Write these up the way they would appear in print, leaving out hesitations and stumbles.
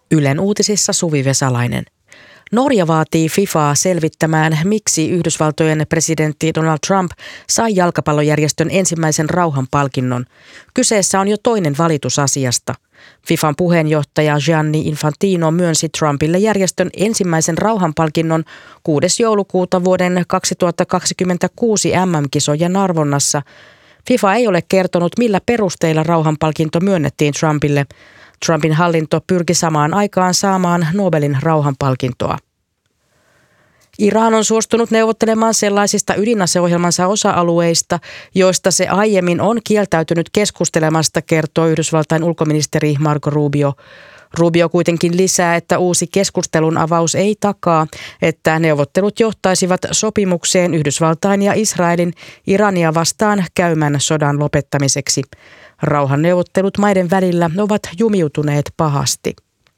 Ylen uutisissa Suvi Vesalainen. Norja vaatii FIFAa selvittämään, miksi Yhdysvaltojen presidentti Donald Trump sai jalkapallojärjestön ensimmäisen rauhanpalkinnon. Kyseessä on jo toinen valitus asiasta. FIFAn puheenjohtaja Gianni Infantino myönsi Trumpille järjestön ensimmäisen rauhanpalkinnon 6. joulukuuta vuoden 2026 MM-kisojen arvonnassa. FIFA ei ole kertonut, millä perusteilla rauhanpalkinto myönnettiin Trumpille. Trumpin hallinto pyrki samaan aikaan saamaan Nobelin rauhanpalkintoa. Iran on suostunut neuvottelemaan sellaisista ydinaseohjelmansa osa-alueista, joista se aiemmin on kieltäytynyt keskustelemasta, kertoo Yhdysvaltain ulkoministeri Marco Rubio. Rubio kuitenkin lisää, että uusi keskustelun avaus ei takaa, että neuvottelut johtaisivat sopimukseen Yhdysvaltain ja Israelin Irania vastaan käymän sodan lopettamiseksi. Rauhanneuvottelut maiden välillä ovat jumiutuneet pahasti.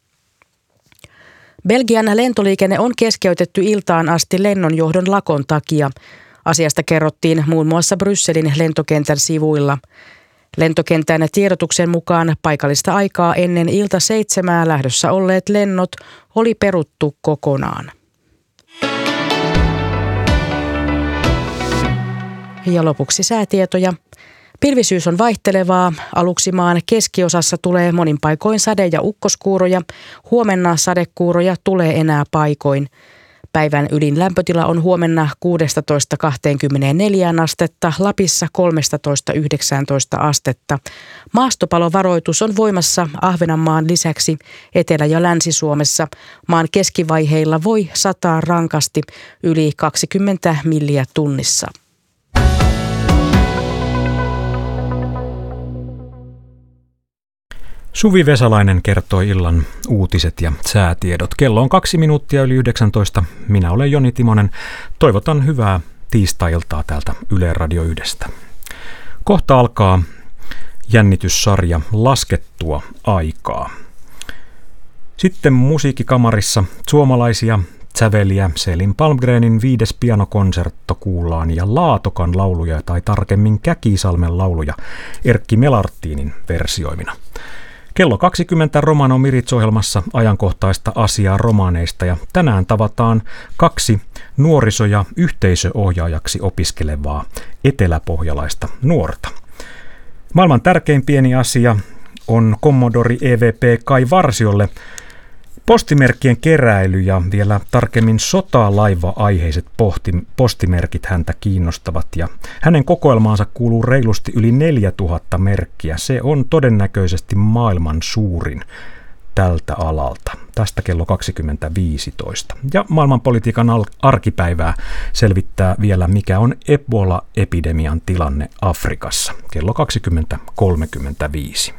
Belgian lentoliikenne on keskeytetty iltaan asti lennonjohdon lakon takia. Asiasta kerrottiin muun muassa Brysselin lentokentän sivuilla. Lentokentän tiedotuksen mukaan paikallista aikaa ennen ilta 7 lähdössä olleet lennot oli peruttu kokonaan. Ja lopuksi säätietoja. Pilvisyys on vaihtelevaa. Aluksi maan keskiosassa tulee monin paikoin sade- ja ukkoskuuroja. Huomenna sadekuuroja tulee enää paikoin. Päivän ylin lämpötila on huomenna 16-24 astetta, Lapissa 13-19 astetta. Maastopalovaroitus on voimassa Ahvenanmaan lisäksi Etelä- ja Länsi-Suomessa. Maan keskivaiheilla voi sataa rankasti yli 20 milliä tunnissa. Suvi Vesalainen kertoi illan uutiset ja säätiedot. Kello on 2 minuuttia yli 19. Minä olen Joni Timonen. Toivotan hyvää tiistai-iltaa täältä Yle Radio 1. Kohta alkaa jännityssarja Laskettua aikaa. Sitten musiikkikamarissa suomalaisia säveliä Selin Palmgrenin 5. pianokonsertto kuullaan ja Laatokan lauluja tai tarkemmin Käkisalmen lauluja Erkki Melartinin versioimina. Kello 20 Romano Mirits-ohjelmassa ajankohtaista asiaa romaaneista ja tänään tavataan 2 nuoriso- ja yhteisöohjaajaksi opiskelevaa eteläpohjalaista nuorta. Maailman tärkein pieni asia on Commodore EVP Kai Varsiolle postimerkkien keräily ja vielä tarkemmin sotalaiva-aiheiset postimerkit häntä kiinnostavat ja hänen kokoelmaansa kuuluu reilusti yli 4000 merkkiä. Se on todennäköisesti maailman suurin tältä alalta. Tästä kello 20.15. Ja maailmanpolitiikan arkipäivää selvittää vielä, mikä on Ebola-epidemian tilanne Afrikassa. Kello 20.35.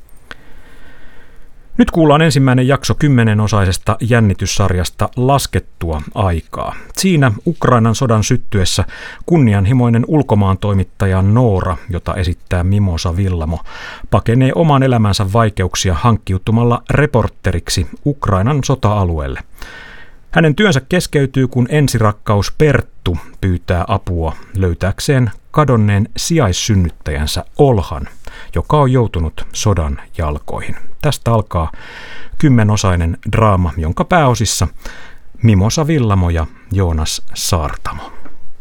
Nyt kuullaan ensimmäinen jakso 10-osaisesta jännityssarjasta Laskettua aikaa. Siinä Ukrainan sodan syttyessä kunnianhimoinen ulkomaantoimittaja Noora, jota esittää Mimosa Villamo, pakenee oman elämänsä vaikeuksia hankkiutumalla reporteriksi Ukrainan sota-alueelle. Hänen työnsä keskeytyy, kun ensirakkaus Perttu pyytää apua löytääkseen kadonneen sijaissynnyttäjänsä Olhan, joka on joutunut sodan jalkoihin. Tästä alkaa 10-osainen draama, jonka pääosissa Mimosa Villamo ja Joonas Saartamo.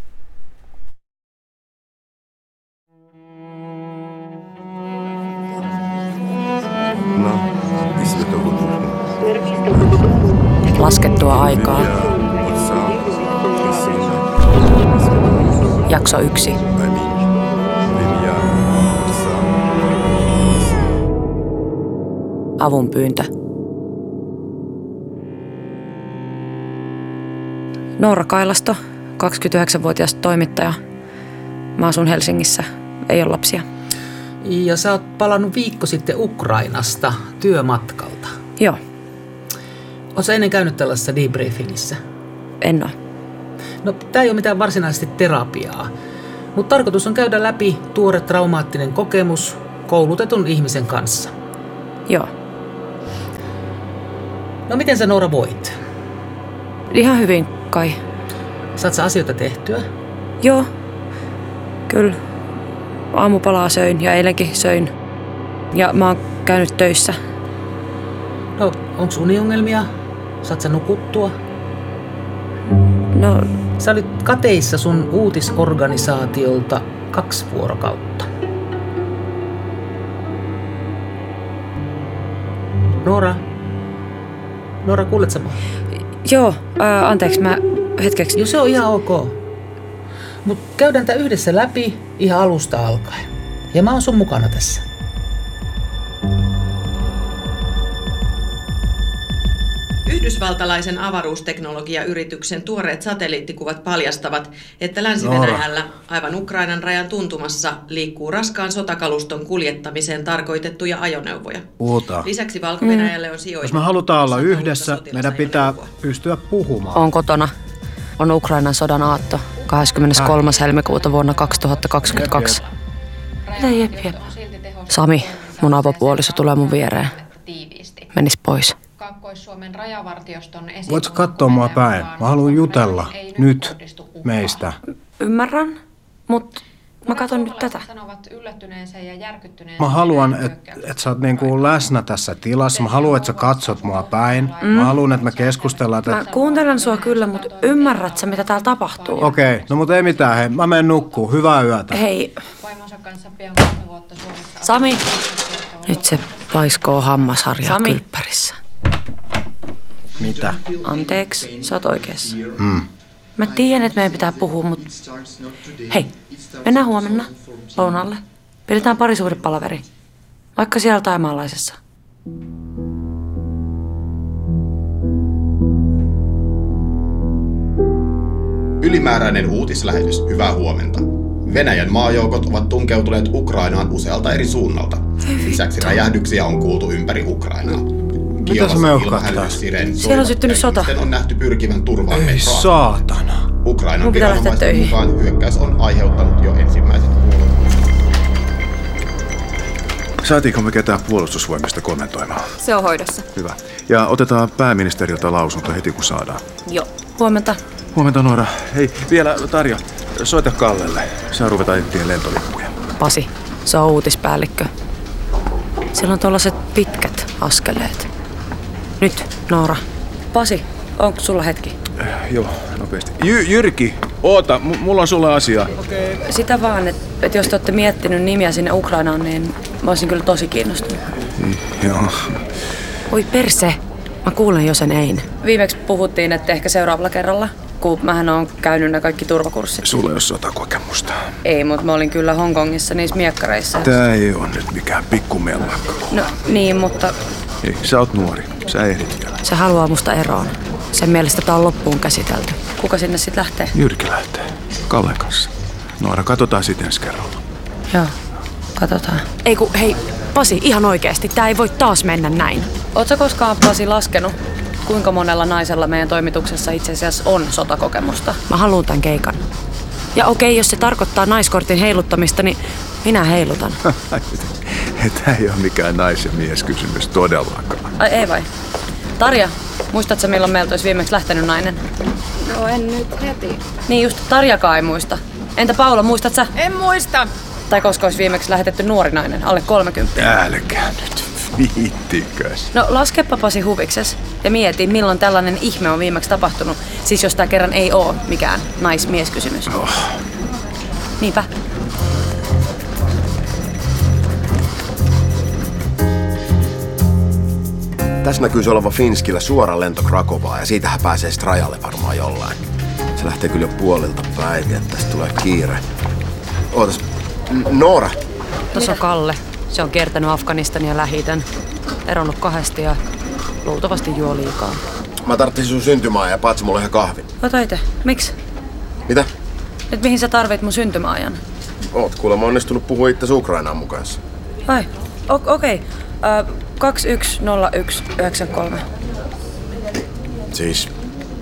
Laskettua aikaa. Jakso 1. Avunpyyntö. Noora Kailasto, 29-vuotias toimittaja. Mä asun Helsingissä, ei ole lapsia. Ja sä oot palannut viikko sitten Ukrainasta työmatkalta. Joo. Oot sä ennen käynyt tällaisessa debriefingissä? En ole. No, tää ei ole mitään varsinaisesti terapiaa, mutta tarkoitus on käydä läpi tuore traumaattinen kokemus koulutetun ihmisen kanssa. Joo. No, miten sä, Noora, voit? Ihan hyvin kai. Saat sä asioita tehtyä? Joo. Kyllä. Aamupalaa söin ja eilenkin söin. Ja mä oon käynyt töissä. No, onks uniongelmia? Saat sä nukuttua? No, Sä olit kateissa sun uutisorganisaatiolta 2 vuorokautta. Noora, kuulet sä mua? joo, anteeksi, mä hetkeksi. Joo, se on ihan ok. Mut käydään tää yhdessä läpi ihan alusta alkaen. Ja mä oon sun mukana tässä. Yhdysvaltalaisen avaruusteknologiayrityksen tuoreet satelliittikuvat paljastavat, että Länsi-Venäjällä, aivan Ukrainan rajan tuntumassa, liikkuu raskaan sotakaluston kuljettamiseen tarkoitettuja ajoneuvoja. Puhutaan. Lisäksi Valko-Venäjälle on sijoitettu... Jos me halutaan olla yhdessä, meidän pitää pystyä puhumaan. On kotona. On Ukrainan sodan aatto, 23. helmikuuta vuonna 2022. Mitä jep. Sami, mun avopuoliso, tulee mun viereen. Menis pois. Kaakkois-Suomen rajavartioston Voitko katsoa mua päin? Mä haluan jutella. Nyt. Meistä. Ymmärrän, mut mä katon nyt tätä. Mä haluan, että sä oot niinku läsnä tässä tilassa. Mä haluan, että sä katsot mua päin. Mä haluan, että me keskustellaan. Mä kuuntelen sua kyllä, mut ymmärrät sä, mitä täällä tapahtuu? Okei, no mut ei mitään, hei. Mä menen nukkuu. Hyvää yötä. Hei. Sami. Nyt se paiskoo hammasharjaa kylppärissä. Mitä? Anteeksi, sä oot oikeassa. Mä tiedän, että meidän pitää puhua, mutta... Hei, mennään huomenna lounaalle. Pidetään parisuhdepalaveri. Vaikka siellä Thaimaalaisessa. Ylimääräinen uutislähetys. Hyvää huomenta. Venäjän maajoukot ovat tunkeutuneet Ukrainaan usealta eri suunnalta. Lisäksi räjähdyksiä on kuultu ympäri Ukrainaa. Mitä se meuhkahtaa? Siellä on syttynyt sota. On nähty pyrkivän turvaan Ei saatana. Ukrainan viranomaisten mukaan hyökkäys on aiheuttanut jo ensimmäiset kuolot. Saatiinko me ketään puolustusvoimista kommentoimaan? Se on hoidossa. Hyvä. Ja otetaan pääministeriltä lausunto heti kun saadaan. Joo. Huomenta. Huomenta Noora. Hei, vielä Tarja, soita Kallelle. Saa ruveta etsiä lentolippuja. Pasi, se on uutispäällikkö. Siellä on tuollaiset pitkät askeleet. Nyt, Noora. Pasi, onko sulla hetki? Joo, nopeasti. Jyrki, oota, mulla on sulle asiaa. Okei. Sitä vaan, että jos te olette miettinyt nimiä sinne Ukrainaan, niin mä olisin kyllä tosi kiinnostunut. Joo. Oi perse, mä kuulen jo sen ein. Viimeksi puhuttiin, että ehkä seuraavalla kerralla, kun mähän oon käynyt ne kaikki turvakurssit. Sulla ei ole sotakokemusta. Ei, mutta mä olin kyllä Hongkongissa niissä miekkareissa. Tää ei ole nyt mikään pikkumellakka. No niin, mutta... Ei, sä oot nuori. Sä ehdit vielä. Se haluaa musta eroon. Sen mielestä tää on loppuun käsitelty. Kuka sinne sit lähtee? Jyrki lähtee. Kallen kanssa. Noora, katsotaan sit ensi kerralla. Joo, katsotaan. Ei kun, hei, Pasi, ihan oikeesti. Tää ei voi taas mennä näin. Ootko koskaan, Pasi, laskenut, kuinka monella naisella meidän toimituksessa itse asiassa on sotakokemusta? Mä haluun tän keikan. Ja okei, jos se tarkoittaa naiskortin heiluttamista, niin minä heilutan. Tää ei ole mikään nais- ja mieskysymys todellakaan. Ai ei vai? Tarja, muistatko milloin meiltä olisi viimeksi lähtenyt nainen? No en nyt heti. Niin just, Tarjakaan ei muista. Entä Paula, muistat sä? En muista. Tai koska olisi viimeksi lähetetty nuori nainen, alle 30. Älkää nyt, viittikös. No laskepa Pasi huvikses ja mieti, milloin tällainen ihme on viimeksi tapahtunut. Siis jos tää kerran ei oo mikään nais-mieskysymys. Oh. Niinpä. Tässä näkyy oleva Finskillä suora lento Krakovaan ja siitähän pääsee sitten rajalle varmaan jollain. Se lähtee kyllä jo puolilta päin, että tästä tulee kiire. Ootas, Noora. Tuossa on Kalle. Se on kiertänyt Afganistania ja Lähi-idän. Eronnut 2 ja luultavasti juo liikaa. Mä tarvitsin sun syntymäajan ja paatsi mulle ihan kahvin. Ota ite. Miksi? Mitä? Nyt mihin sä tarvit mun syntymäajan? Oot kuulemma onnistunut puhua itse Ukrainaan mukaansa. Ai, okei. 210193. Siis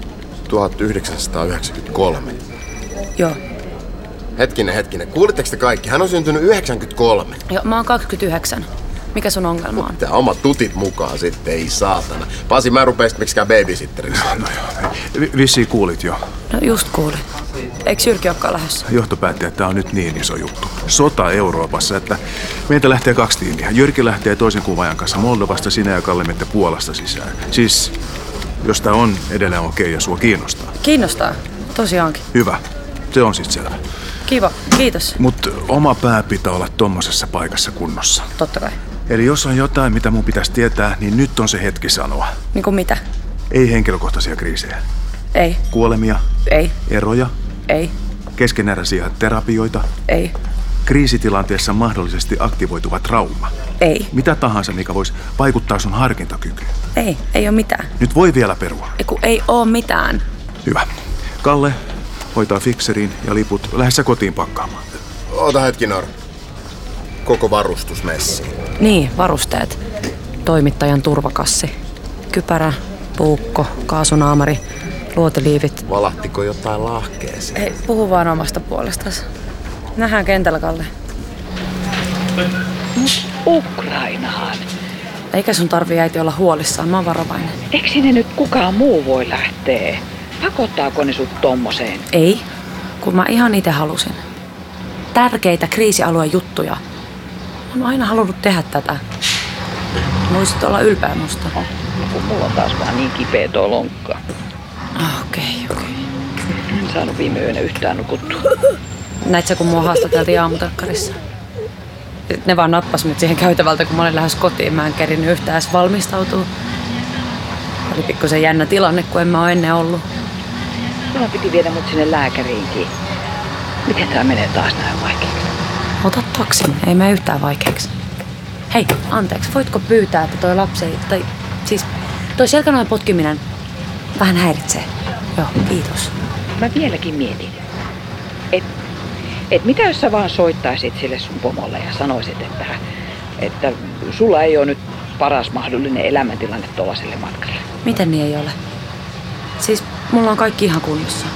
1993. Joo. Hetkinen. Kuulitteko te kaikki? Hän on syntynyt 93. Joo, mä oon 29. Mikä sun ongelma on? Tää omat tutit mukaan sitten, ei saatana. Pasi, mä rupein sit miksikään babysitteriksi. No joo, vissiin kuulit jo. No just kuulin. Eikö Jyrki olekaan lähdössä? Johto päätti, että tämä on nyt niin iso juttu. Sota Euroopassa, että meiltä lähtee 2 tiimiä. Jyrki lähtee toisen kuvajan kanssa Moldovasta, sinä ja Kalle menette Puolasta sisään. Siis, jos tämä on edelleen okei ja sua kiinnostaa. Kiinnostaa, tosiaankin. Hyvä, se on sitten selvä. Kiva, kiitos. Mut oma pää pitää olla tommosessa paikassa kunnossa. Totta kai. Eli jos on jotain, mitä mun pitäisi tietää, niin nyt on se hetki sanoa. Niin kuin mitä? Ei henkilökohtaisia kriisejä. Ei. Kuolemia. Ei. Eroja. Ei. Keskeneräisiä terapioita. Ei. Kriisitilanteessa mahdollisesti aktivoituva trauma. Ei. Mitä tahansa, mikä voisi vaikuttaa sun harkintakykyyn. Ei oo mitään. Nyt voi vielä perua. Ei oo mitään. Hyvä. Kalle hoitaa fikseriin ja liput. Lähde sä kotiin pakkaamaan. Ota hetki, Nor. Koko varustus messiin. Niin, varusteet. Toimittajan turvakassi. Kypärä, puukko, kaasunaamari, luotiliivit. Valahtiko jotain lahkeeseen? Hei, puhu vaan omasta puolestasi. Nähdään kentällä, Kalle. Ukrainaan. Eikä sun tarvii äiti olla huolissaan, mä oon varovainen. Eikö sinne nyt kukaan muu voi lähteä? Pakottaako ne sut tommoseen? Ei, kun mä ihan itse halusin. Tärkeitä kriisialueen juttuja. Mä oon aina halunnut tehdä tätä. Voisit olla ylpeä musta. No, kun mulla on taas vaan niin kipeä tuo lonkka. Okei. En saanut viime yönä yhtään nukuttua. Näit sä, kun mua haastateltiin aamutakkarissa? Ne vaan nappas mut siihen käytävältä, kun mä olin lähes kotiin. Mä en kerinyt yhtään edes valmistautua. Oli pikkusen jännä tilanne, kun en mä oo ennen ollut. Sinä piti viedä mut sinne lääkäriinkin. Miten tää menee taas näin vaikeaksi? Ota taksin, ei mene yhtään vaikeaksi. Hei, anteeksi, voitko pyytää, että toi lapsi, tai siis toi selkänojen potkiminen vähän häiritsee? Joo, kiitos. Mä vieläkin mietin, että mitä jos sä vaan soittaisit sille sun pomolle ja sanoisit, että sulla ei ole nyt paras mahdollinen elämäntilanne tuollaiselle matkalle. Miten niin ei ole? Siis mulla on kaikki ihan kunnossa.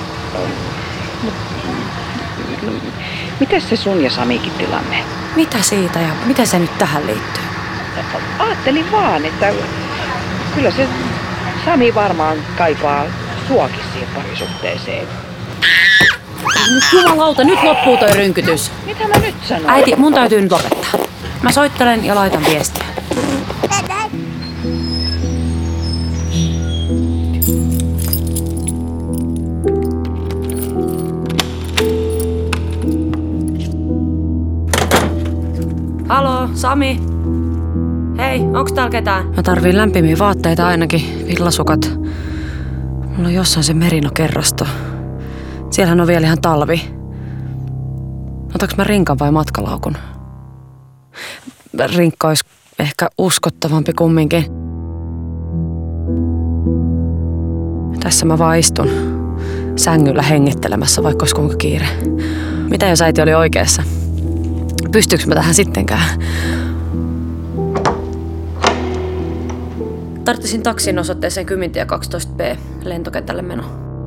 Mitäs se sun ja Samikin tilanne? Mitä siitä ja miten se nyt tähän liittyy? Ajattelin vaan, että kyllä se Sami varmaan kaipaa suakin siihen parisuhteeseen. Nyt jumalauta, nyt loppuu toi rynkytys. Mitä mä nyt sanon? Äiti, mun täytyy nyt lopettaa. Mä soittelen ja laitan viestiä. Halo, Sami. Hei, onks täällä ketään? Mä tarviin lämpimiä vaatteita ainakin, villasukat. Mulla on jossain se merinokerrasto. Siellähän on vielä ihan talvi. Otaks mä rinkan vai matkalaukun? Rinkka olisi ehkä uskottavampi kumminkin. Tässä mä vaan istun sängyllä hengittelemässä, vaikka olisi kuinka kiire. Mitä jos äiti oli oikeassa? Pystyykö mä tähän sittenkään? Tarttisin taksin osoitteeseen 10 12B lentokentälle meno.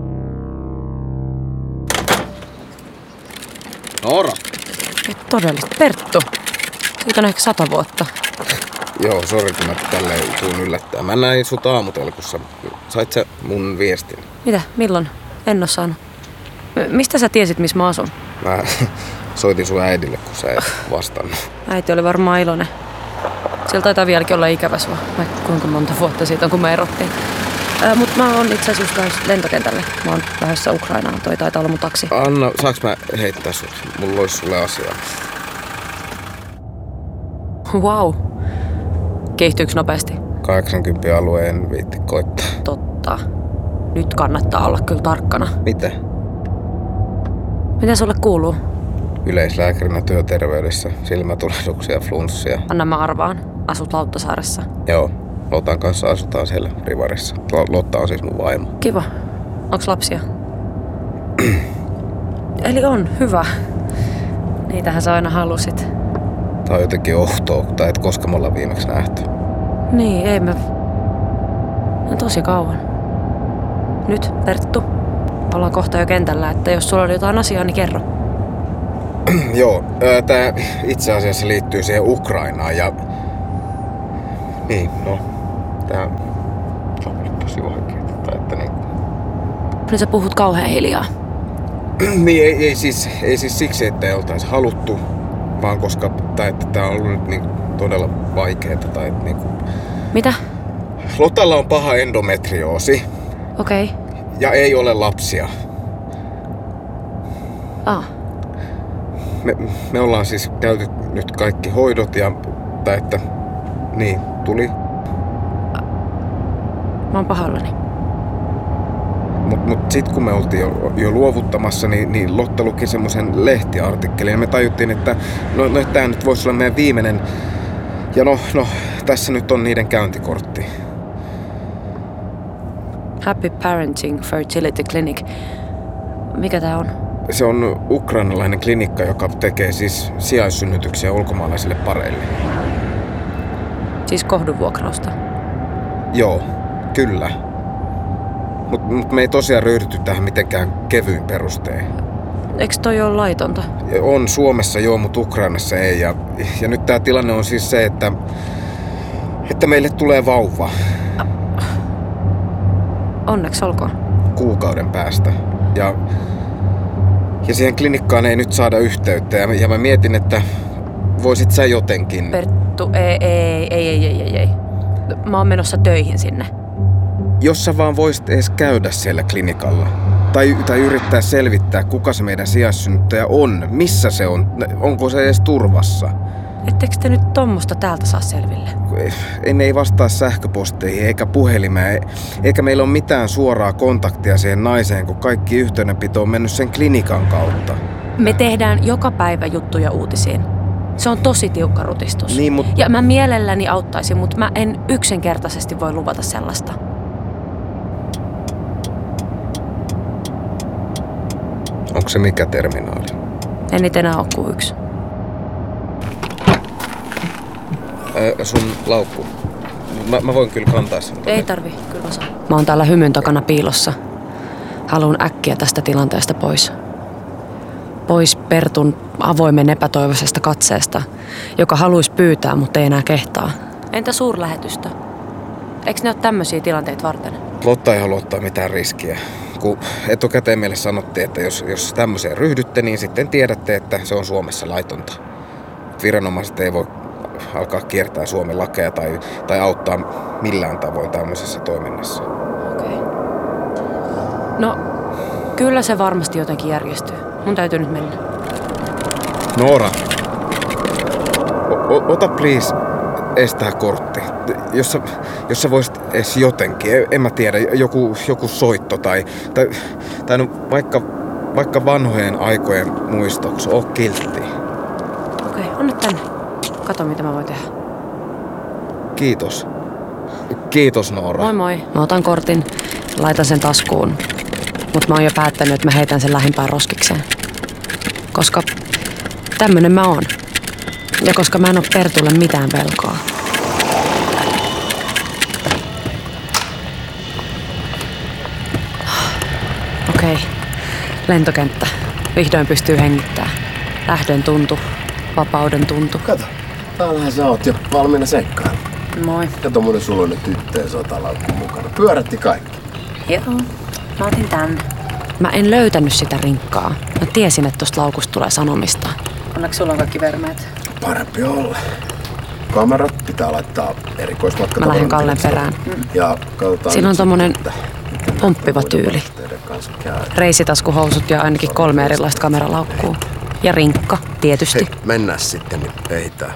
Noora! Ei todellista. Perttu. Siitä on ehkä 100 vuotta. Joo, sori kun mä tälleen tuun yllättää. Mä näin sut aamutelkussa. Sait sä mun viestin? Mitä? Milloin? En oo saanut. Mistä sä tiesit, missä mä asun? Mä soitin sun äidille, kun sä et vastannut. Äiti oli varmaan iloinen. Siellä taitaa vieläkin olla ikävä sua, vaikka kuinka monta vuotta siitä on, kun me erottiin. Mut mä oon itse asiassa lähes lentokentälle. Mä oon lähdössä Ukrainaan. Toi taitaa olla mun taksi. Anna, saaks mä heittää sut? Mulla olisi sulle asiaa. Wow. Kiihtyykö nopeasti? 80 alueen viitti koittaa. Totta. Nyt kannattaa olla kyllä tarkkana. Mitä? Mitä sulle kuuluu? Yleislääkärinä työterveydessä, silmätulehduksia ja flunssia. Anna mä arvaan. Asut Lauttasaaressa. Joo, Lotan kanssa asutaan siellä Rivarissa. Lotta on siis mun vaimo. Kiva. Onks lapsia? Eli on, hyvä. Niitähän sä aina halusit. Tää on jotenkin ohtoa, tai et koska me ollaan viimeksi nähty. Niin, ei me... No tosi kauan. Nyt, Perttu. Ollaan kohta jo kentällä, että jos sulla oli jotain asiaa, niin kerro. Joo, tää itse asiassa liittyy siihen Ukrainaan ja... Niin, no... Tää on tosi vaikeeta, että niin... Nyt sä puhut kauhean hiljaa. Niin, ei siis siksi, että ei oltaisi haluttu, vaan koska tämä on ollut nyt niin todella vaikeaa. Niin Mitä? Lotalla on paha endometrioosi. Okei. Okay. Ja ei ole lapsia. Me ollaan siis käyty nyt kaikki hoidot ja niin, tuli. Mä oon pahoillani. Mut sit kun me oltiin jo luovuttamassa, niin Lotta luki semmoisen lehtiartikkelin ja me tajuttiin, että no tää nyt voisi olla meidän viimeinen. Ja no, tässä nyt on niiden käyntikortti. Happy Parenting Fertility Clinic. Mikä tää on? Se on ukrainalainen klinikka, joka tekee siis sijaissynnytyksiä ulkomaalaisille pareille. Siis kohdunvuokrausta? Joo, kyllä. Mut me ei tosiaan ryhdytty tähän mitenkään kevyin perustein. Eiks toi ole laitonta? On Suomessa joo, mutta Ukrainassa ei. Ja nyt tää tilanne on siis se, että meille tulee vauva. Onneksi olkoon. Kuukauden päästä. Ja siihen klinikkaan ei nyt saada yhteyttä. Ja mä mietin, että voisit sä jotenkin... Perttu, ei. Mä oon menossa töihin sinne. Jos sä vaan voisit edes käydä siellä klinikalla. Tai yrittää selvittää, kuka se meidän sijaissynnyttäjä on. Missä se on? Onko se edes turvassa? Ettekö te nyt tommosta täältä saa selville? Ei vastaa sähköposteihin eikä puhelimeen. Eikä meillä ole mitään suoraa kontaktia siihen naiseen, kun kaikki yhteydenpito on mennyt sen klinikan kautta. Me tehdään joka päivä juttuja uutisiin. Se on tosi tiukka rutistus. Niin, ja mä mielelläni auttaisin, mutta mä en yksinkertaisesti voi luvata sellaista. Onko se mikä terminaali? En niitä enää ole kuin yksi. Sun laukku. Mä voin kyllä kantaa sen. Ei tarvi, kyllä mä saan. Mä oon täällä hymyn takana piilossa. Haluan äkkiä tästä tilanteesta pois. Pois Pertun avoimen epätoivoisesta katseesta, joka haluaisi pyytää, mutta ei enää kehtaa. Entä suurlähetystä? Eikö ne ole tämmöisiä tilanteita varten? Lotta ei halua ottaa mitään riskiä. Kun etukäteen meille sanottiin, että jos tämmöiseen ryhdytte, niin sitten tiedätte, että se on Suomessa laitonta. Viranomaiset ei voi alkaa kiertää Suomen lakeja tai auttaa millään tavoin tämmöisessä toiminnassa. Okei. No, kyllä se varmasti jotenkin järjestyy. Mun täytyy nyt mennä. Noora, ota please estää kortti. Jos sä voisit edes jotenkin, en mä tiedä, joku soitto tai no vaikka vanhojen aikojen muistoksi, oo kiltti. Okei, anna tänne. Kato mitä mä voin tehdä. Kiitos. Kiitos Noora. Moi moi. Mä otan kortin, laitan sen taskuun. Mut mä oon jo päättänyt, että mä heitän sen lähimpään roskikseen. Koska tämmönen mä oon. Ja koska mä en oo Pertulle mitään velkaa. Okei. Lentokenttä. Vihdoin pystyy hengittämään. Lähdön tuntu. Vapauden tuntu. Kato, täällähän sä oot jo valmiina seikkaan. Moi. Kato muuten sulla on nyt tyttöjen sotalaukku mukana. Pyörätti kaikki. Joo, mä otin tän. Mä en löytänyt sitä rinkkaa. Mä tiesin, että tosta laukusta tulee sanomista. Onneksi sulla on kaikki vermeet. Parempi olla. Kamerat pitää laittaa erikoismatkata. Mä lähden Kallen perään. Ja katsotaan. Siinä on tommonen pomppiva tyyli. Reisitaskuhousut ja ainakin 3 erilaista kameralaukkuu. Ja rinkka, tietysti. Hei, mennään sitten, niin ehditään.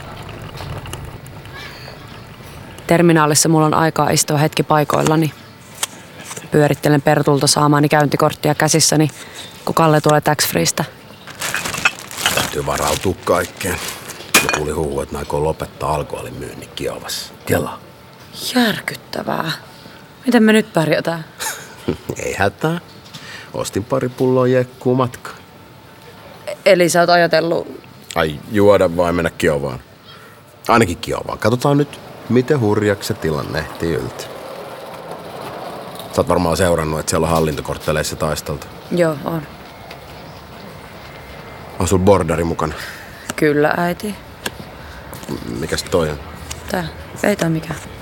Terminaalissa mulla on aikaa istua hetki paikoillani. Pyörittelen Pertulta saamaani käyntikorttia käsissäni, kun Kalle tulee tax-freestä. Täytyy varautua kaikkeen. Mä kuulin huhua, että aikoo lopettaa alkoholin myynnin Kiovassa. Kela. Järkyttävää. Miten me nyt pärjätään? Ei hätää. Ostin pari pulloa jekkuu matkaan. Eli sä oot ajatellut... Ai juoda vai mennä Kiovaan? Ainakin Kiovaan. Katsotaan nyt, miten hurjaksi se tilanne ehtii yltä. Sä oot varmaan seurannut, että siellä on hallintokortteleissa taisteltu. Joo, on. On sul borderi mukana? Kyllä, äiti. Mikäs toi on? Tää. Ei tää mikään.